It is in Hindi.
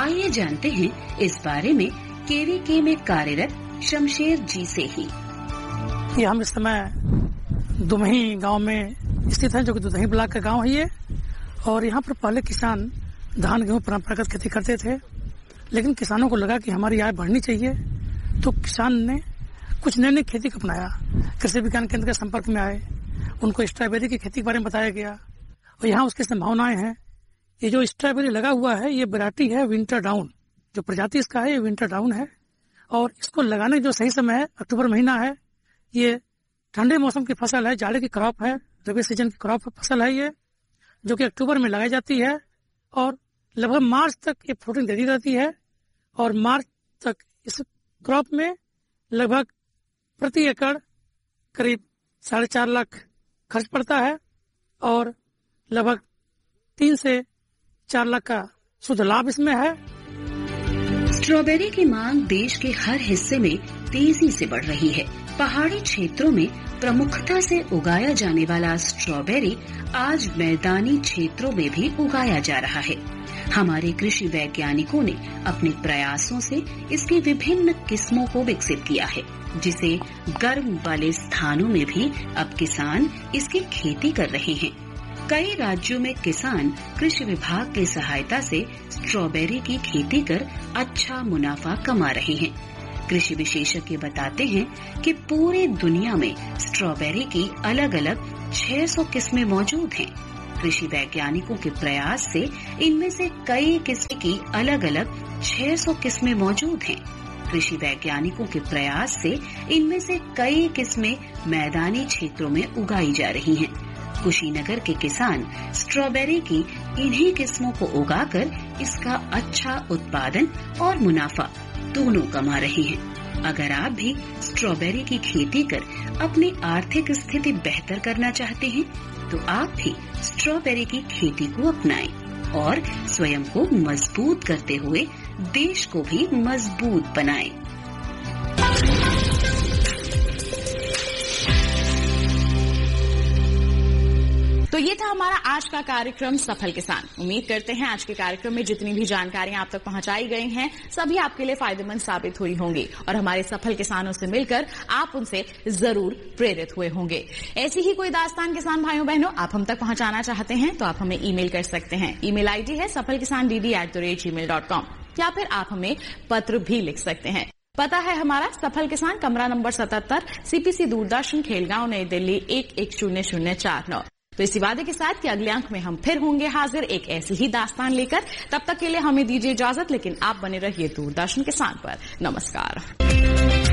आइए जानते हैं इस बारे में केवीके में कार्यरत शमशेर जी से ही। ये हम इस समय दुमही गांव में स्थित हैं, जो कि दुधही ब्लॉक का गांव है ये। और यहाँ पर पहले किसान धान गेहूं परंपरागत खेती करते थे, लेकिन किसानों को लगा कि हमारी आय बढ़नी चाहिए, तो किसान ने कुछ नई नई खेती को अपनाया। कृषि विज्ञान केंद्र के संपर्क में आए, उनको स्ट्रॉबेरी की खेती के बारे में बताया गया और यहाँ उसकी संभावनाएं हैं। ये जो स्ट्रॉबेरी लगा हुआ है, ये वैरायटी है विंटर डाउन, जो प्रजाति इसका है ये विंटर डाउन है। और इसको लगाने जो सही समय है अक्टूबर महीना है। ये ठंडे मौसम की फसल है, जाड़े की क्रॉप है, रबी सीजन की क्रॉप फसल है ये, जो कि अक्टूबर में लगाई जाती है और लगभग मार्च तक ये फ्रूटिंग देती रहती है। और मार्च तक इस क्रॉप में लगभग प्रति एकड़ करीब 4.5 लाख खर्च पड़ता है और लगभग 3 से 4 लाख का शुद्ध लाभ इसमें है। स्ट्रॉबेरी की मांग देश के हर हिस्से में तेजी से बढ़ रही है। पहाड़ी क्षेत्रों में प्रमुखता से उगाया जाने वाला स्ट्रॉबेरी आज मैदानी क्षेत्रों में भी उगाया जा रहा है। हमारे कृषि वैज्ञानिकों ने अपने प्रयासों से इसकी विभिन्न किस्मों को विकसित किया है, जिसे गर्म वाले स्थानों में भी अब किसान इसकी खेती कर रहे हैं। कई राज्यों में किसान कृषि विभाग की सहायता से स्ट्रॉबेरी की खेती कर अच्छा मुनाफा कमा रहे हैं। कृषि विशेषज्ञ बताते हैं कि पूरी दुनिया में स्ट्रॉबेरी की अलग अलग 600 किस्में मौजूद हैं। कृषि वैज्ञानिकों के प्रयास से इनमें से कई किस्में की अलग अलग 600 किस्में मौजूद हैं। कृषि वैज्ञानिकों के प्रयास से इनमें से कई किस्में मैदानी क्षेत्रों में उगाई जा रही हैं। कुशीनगर के किसान स्ट्रॉबेरी की इन्हीं किस्मों को उगाकर इसका अच्छा उत्पादन और मुनाफा दोनों कमा रहे हैं। अगर आप भी स्ट्रॉबेरी की खेती कर अपनी आर्थिक स्थिति बेहतर करना चाहते हैं, तो आप भी स्ट्रॉबेरी की खेती को अपनाएं और स्वयं को मजबूत करते हुए देश को भी मजबूत बनाएं। तो ये था हमारा आज का कार्यक्रम सफल किसान। उम्मीद करते हैं आज के कार्यक्रम में जितनी भी जानकारियां आप तक पहुंचाई गई हैं, सभी आपके लिए फायदेमंद साबित हुई होंगी और हमारे सफल किसानों से मिलकर आप उनसे जरूर प्रेरित हुए होंगे। ऐसी ही कोई दास्तान किसान भाइयों बहनों आप हम तक पहुंचाना चाहते हैं तो आप हमें ईमेल कर सकते हैं। ईमेल आईडी है safalkisandd@gmail.com या फिर आप हमें पत्र भी लिख सकते हैं। पता है हमारा सफल किसान, कमरा नंबर 77, CPC दूरदर्शन, खेलगांव, नई दिल्ली 110049। तो इसी वादे के साथ कि अगले अंक में हम फिर होंगे हाजिर एक ऐसी ही दास्तान लेकर। तब तक के लिए हमें दीजिए इजाजत, लेकिन आप बने रहिए दूरदर्शन किसान पर। नमस्कार।